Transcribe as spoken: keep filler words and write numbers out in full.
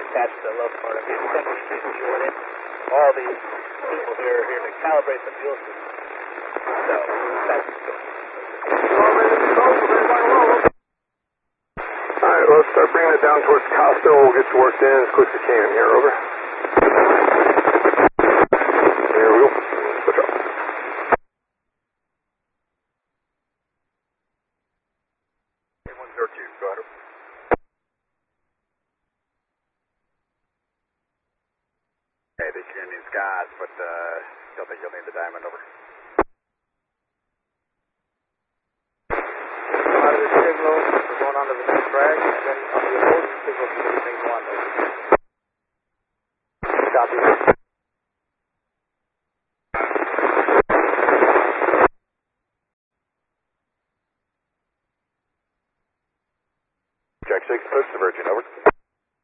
attached to the love part of it. Central Street is joining. All these people here are here to calibrate the fuel system. So, that's the story. Alright, let's start bringing it down towards Costa. We'll get you worked in as quick as we can here, over. There we go. Switch off. one zero two, go ahead. Hey, this is Union Skies, but uh, still think you'll need the diamond, over. Out of the signal, we're going on to the next drag, and then on the opposing signal to the thing one. Copy. Jack six, push the Virgin, over.